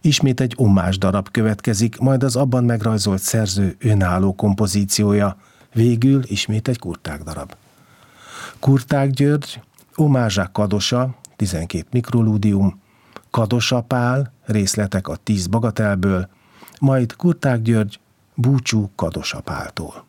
Ismét egy omás darab következik, majd az abban megrajzolt szerző önálló kompozíciója, végül ismét egy Kurták darab. Kurták György, Omázsák Kadosa, 12 mikrolúdium, Kadosa Pál, részletek a 10 bagatelből, majd Kurták György, búcsú Kadosa Páltól.